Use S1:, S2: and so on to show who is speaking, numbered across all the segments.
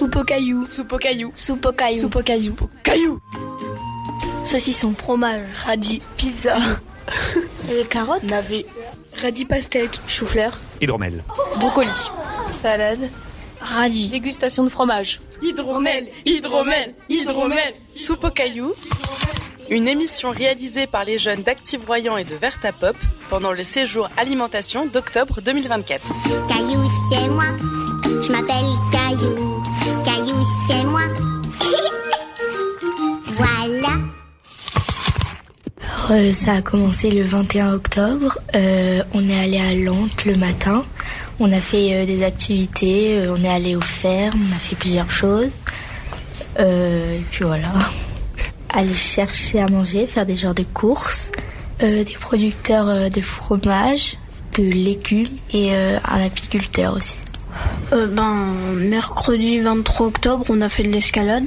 S1: Soupe aux cailloux.
S2: Soupe aux cailloux.
S1: Soupe aux cailloux.
S2: Soupe aux cailloux.
S1: Soupe aux cailloux.
S2: Saucisson.
S1: Fromage. Radis. Pizza.
S2: Carottes.
S1: Navet. Radis pastèque.
S2: Chou-fleur.
S3: Hydromel.
S2: Brocoli.
S1: Salade.
S2: Radis. Dégustation de fromage.
S1: Hydromel. Hydromel. Hydromel.
S4: Soupe aux cailloux. Une émission réalisée par les jeunes d'Active Royan et de Vertapop pendant le séjour alimentation d'octobre 2024.
S5: Caillou, c'est moi. Je m'appelle Caillou. Caillou, c'est moi. Voilà.
S6: Alors, ça a commencé le 21 octobre. On est allé à Lente le matin. On a fait des activités. On est allé aux fermes. On a fait plusieurs choses. Et puis voilà. Aller chercher à manger, faire des genres de courses. Des producteurs de fromage, de légumes et un apiculteur aussi.
S7: Mercredi 23 octobre, on a fait de l'escalade.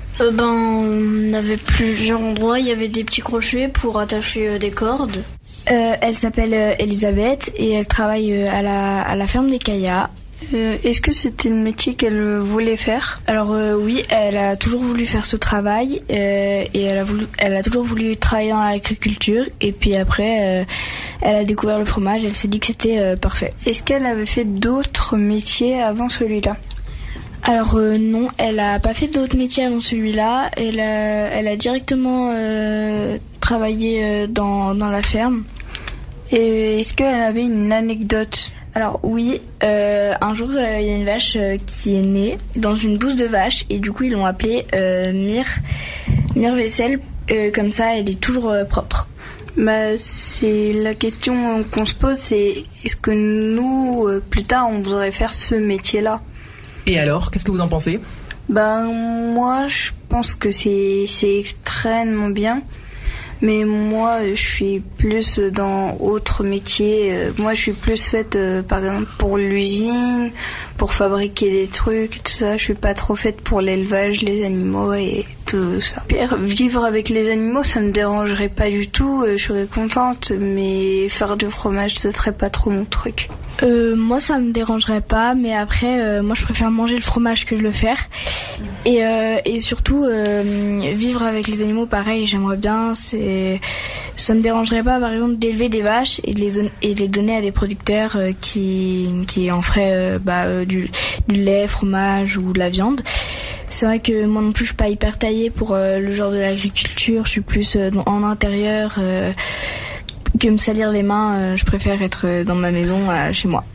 S7: On avait plusieurs endroits, il y avait des petits crochets pour attacher des cordes.
S8: Elle s'appelle Elisabeth et elle travaille à la ferme des Caillas.
S1: Est-ce que c'était le métier qu'elle voulait faire ?
S8: Alors oui, elle a toujours voulu faire ce travail et elle a toujours voulu travailler dans l'agriculture et puis après elle a découvert le fromage, elle s'est dit que c'était parfait.
S1: Est-ce qu'elle avait fait d'autres métiers avant celui-là ?
S8: Alors non, elle a pas fait d'autres métiers avant celui-là, elle a directement travaillé dans la ferme.
S1: Et est-ce qu'elle avait une anecdote ?
S8: Alors oui, un jour il y a une vache qui est née dans une bouse de vache et du coup ils l'ont appelée Mire Vaisselle, comme ça elle est toujours propre.
S1: C'est la question qu'on se pose, c'est est-ce que nous, plus tard, on voudrait faire ce métier-là ?
S9: Et alors, qu'est-ce que vous en pensez ?
S1: Moi je pense que c'est extrêmement bien. Mais moi, je suis plus dans autre métier. Moi, je suis plus faite, par exemple, pour l'usine, pour fabriquer des trucs, tout ça. Je suis pas trop faite pour l'élevage, les animaux et tout ça. Vivre avec les animaux, ça me dérangerait pas du tout. Je serais contente, mais faire du fromage, ce serait pas trop mon truc.
S8: Moi, ça me dérangerait pas, mais après, moi, je préfère manger le fromage que de le faire. Et surtout, vivre avec les animaux, pareil, j'aimerais bien. Ça me dérangerait pas, par exemple, d'élever des vaches et de les donner à des producteurs qui en feraient du lait, fromage ou de la viande. C'est vrai que moi non plus, je suis pas hyper taillée pour le genre de l'agriculture. Je suis plus en intérieur. Que me salir les mains, je préfère être dans ma maison, chez moi.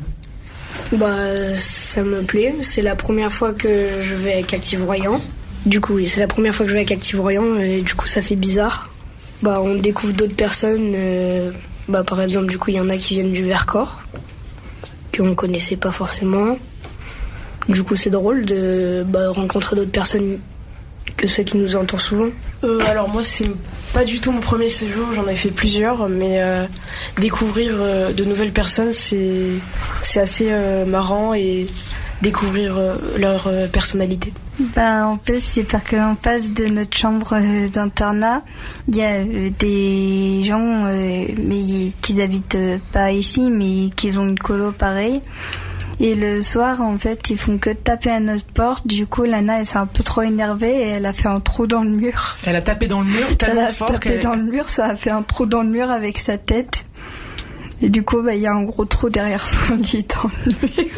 S7: Ça me plaît. C'est la première fois que je vais avec Active Royan. Du coup, oui, c'est la première fois que je vais avec Active Royan et du coup, ça fait bizarre. On découvre d'autres personnes. Par exemple, du coup, il y en a qui viennent du Vercors, qu'on connaissait pas forcément. Du coup, c'est drôle de rencontrer d'autres personnes que ceux qui nous entourent souvent.
S2: Alors moi, c'est pas du tout mon premier séjour, j'en ai fait plusieurs, mais découvrir de nouvelles personnes, c'est assez marrant et découvrir leur personnalité.
S1: En fait, c'est parce qu'en face de notre chambre d'internat, il y a des gens mais qui habitent pas ici, mais qui ont une colo pareille. Et le soir, en fait, ils font que taper à notre porte. Du coup, Lana, elle s'est un peu trop énervée et elle a fait un trou dans le mur.
S9: Elle a tapé dans le mur tellement fort
S1: dans le mur, ça a fait un trou dans le mur avec sa tête. Et du coup, il y a un gros trou derrière son lit dans le mur.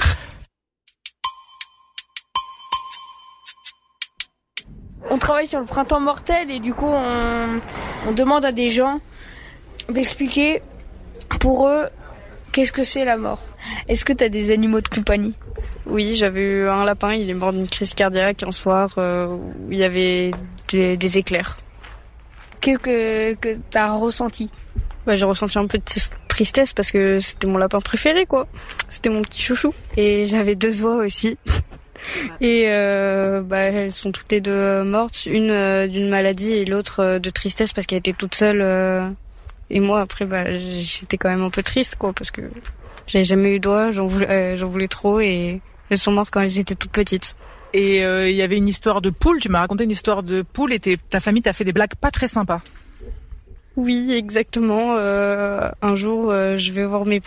S2: On travaille sur le printemps mortel et du coup, on demande à des gens d'expliquer pour eux qu'est-ce que c'est la mort. Est-ce que tu as des animaux de compagnie ?
S10: Oui, j'avais eu un lapin, il est mort d'une crise cardiaque un soir où il y avait des éclairs.
S2: Qu'est-ce que tu as ressenti ?
S10: J'ai ressenti un peu de tristesse parce que c'était mon lapin préféré, quoi. C'était mon petit chouchou. Et j'avais 2 oies aussi. Et elles sont toutes les 2 mortes, une d'une maladie et l'autre de tristesse parce qu'elle était toute seule. Et moi après j'étais quand même un peu triste, quoi, parce que j'avais jamais eu d'oies, j'en voulais trop et elles sont mortes quand elles étaient toutes petites.
S9: Et il y avait une histoire de poule, tu m'as raconté une histoire de poule et ta famille t'a fait des blagues pas très sympas.
S10: Oui, exactement. Un jour, je vais voir mes